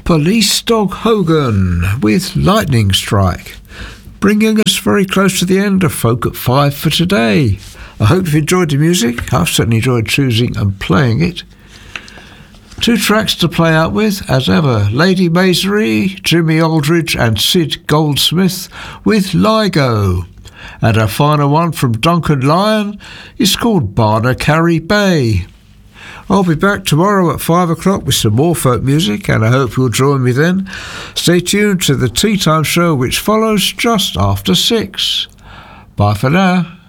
Police Dog Hogan with Lightning Strike, bringing us very close to the end of Folk at 5 for today. I hope you've enjoyed the music. I've certainly enjoyed choosing and playing it. 2 tracks to play out with, as ever, Lady Masery, Jimmy Aldridge and Sid Goldsmith with LIGO. And our final one from Duncan Lyon is called Barnacarry Bay. I'll be back tomorrow at 5 o'clock with some more folk music, and I hope you'll join me then. Stay tuned to the Tea Time Show, which follows just after 6. Bye for now.